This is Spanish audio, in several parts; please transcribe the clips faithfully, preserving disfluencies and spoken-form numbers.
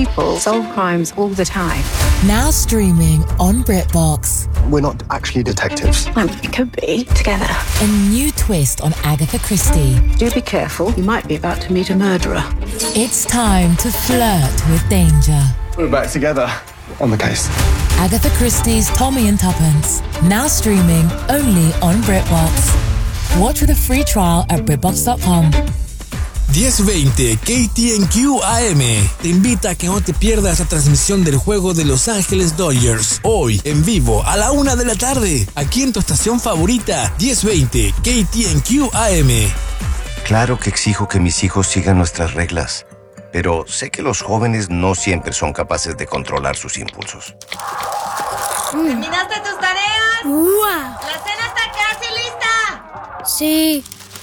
people solve crimes all the time. Now streaming on BritBox. We're not actually detectives. Well, we could be together. A new twist on Agatha Christie. Do be careful. You might be about to meet a murderer. It's time to flirt with danger. We're back together on the case. Agatha Christie's Tommy and Tuppence. Now streaming only on BritBox. Watch with a free trial at Britbox dot com. diez veinte K T N Q A M te invita a que no te pierdas la transmisión del juego de Los Ángeles Dodgers. Hoy, en vivo, a la una de la tarde, aquí en tu estación favorita, diez veinte K T N Q A M. Claro que exijo que mis hijos sigan nuestras reglas, pero sé que los jóvenes no siempre son capaces de controlar sus impulsos. ¿Terminaste tus tareas? ¡Uah! ¡La cena está casi lista! Sí.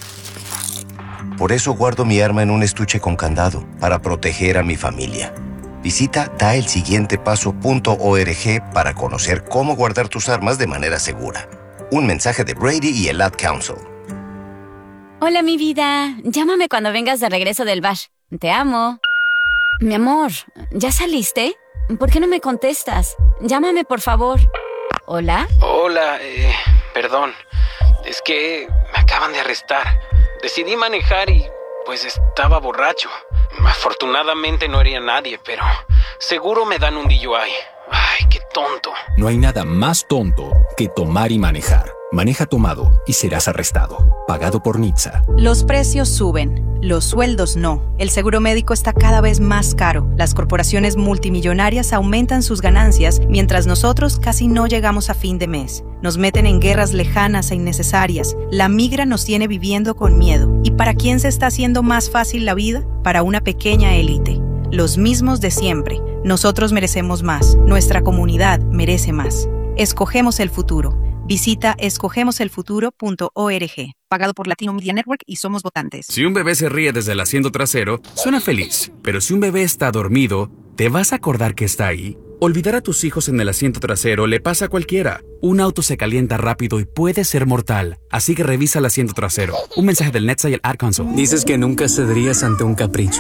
Por eso guardo mi arma en un estuche con candado, para proteger a mi familia. Visita da el siguiente paso punto org para conocer cómo guardar tus armas de manera segura. Un mensaje de Brady y el Ad Council. Hola, mi vida. Llámame cuando vengas de regreso del bar. Te amo. Mi amor, ¿ya saliste? ¿Por qué no me contestas? Llámame, por favor. ¿Hola? Hola, eh, perdón. Es que me acaban de arrestar. Decidí manejar y, pues, estaba borracho. Afortunadamente no hería a nadie, pero seguro me dan un D U I. Ay, qué tonto. No hay nada más tonto que tomar y manejar. Maneja tomado y serás arrestado. Pagado por N H T S A. Los precios suben, los sueldos no. El seguro médico está cada vez más caro. Las corporaciones multimillonarias aumentan sus ganancias mientras nosotros casi no llegamos a fin de mes. Nos meten en guerras lejanas e innecesarias. La migra nos tiene viviendo con miedo. ¿Y para quién se está haciendo más fácil la vida? Para una pequeña élite. Los mismos de siempre. Nosotros merecemos más. Nuestra comunidad merece más. Escogemos el futuro. Visita escogemos el futuro punto org. Pagado por Latino Media Network y somos votantes. Si un bebé se ríe desde el asiento trasero, suena feliz. Pero si un bebé está dormido, ¿te vas a acordar que está ahí? Olvidar a tus hijos en el asiento trasero le pasa a cualquiera. Un auto se calienta rápido y puede ser mortal. Así que revisa el asiento trasero. Un mensaje del N H T S A y el Ad Council. Dices que nunca cederías ante un capricho.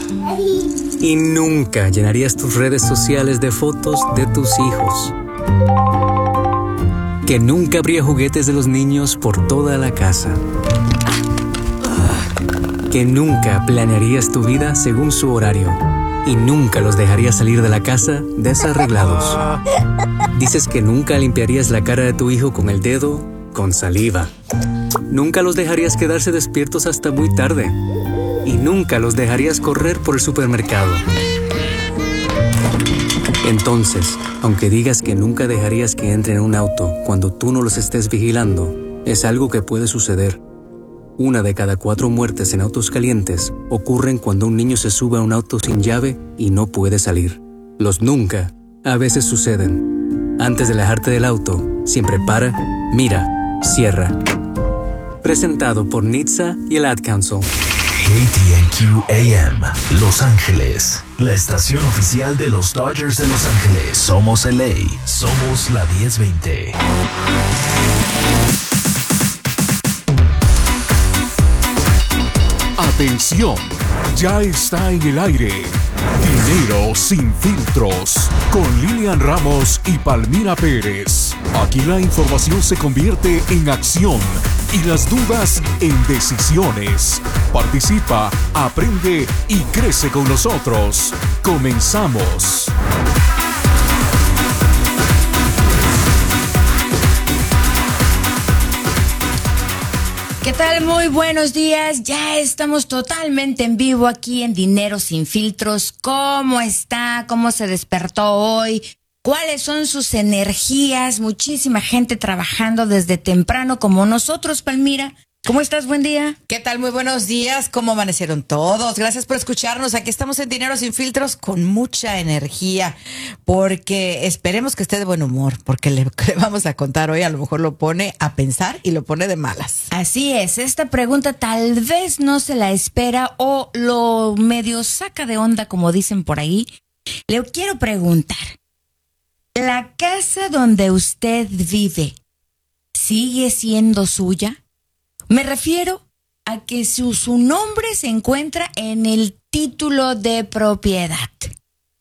Y nunca llenarías tus redes sociales de fotos de tus hijos. Que nunca habría juguetes de los niños por toda la casa. Que nunca planearías tu vida según su horario. Y nunca los dejarías salir de la casa desarreglados. Dices que nunca limpiarías la cara de tu hijo con el dedo, con saliva. Nunca los dejarías quedarse despiertos hasta muy tarde. Y nunca los dejarías correr por el supermercado. Entonces, aunque digas que nunca dejarías que entren en un auto cuando tú no los estés vigilando, es algo que puede suceder. Una de cada cuatro muertes en autos calientes ocurren cuando un niño se sube a un auto sin llave y no puede salir. Los nunca a veces suceden. Antes de alejarte del auto, siempre para, mira, cierra. Presentado por N H T S A y el Ad Council. K T N Q A M, Los Ángeles, la estación oficial de los Dodgers de Los Ángeles. Somos L A, somos la diez veinte. Atención, ya está en el aire. Dinero sin filtros, con Lilian Ramos y Palmira Pérez. Aquí la información se convierte en acción y las dudas en decisiones. Participa, aprende y crece con nosotros. Comenzamos. ¿Qué tal? Muy buenos días. Ya estamos totalmente en vivo aquí en Dinero Sin Filtros. ¿Cómo está? ¿Cómo se despertó hoy? ¿Cuáles son sus energías? Muchísima gente trabajando desde temprano como nosotros, Palmira. ¿Cómo estás? Buen día. ¿Qué tal? Muy buenos días. ¿Cómo amanecieron todos? Gracias por escucharnos. Aquí estamos en Dinero Sin Filtros con mucha energía, porque esperemos que esté de buen humor, porque le, le vamos a contar hoy a lo mejor lo pone a pensar y lo pone de malas. Así es. Esta pregunta tal vez no se la espera o lo medio saca de onda, como dicen por ahí. Le quiero preguntar, ¿la casa donde usted vive sigue siendo suya? Me refiero a que su, su nombre se encuentra en el título de propiedad.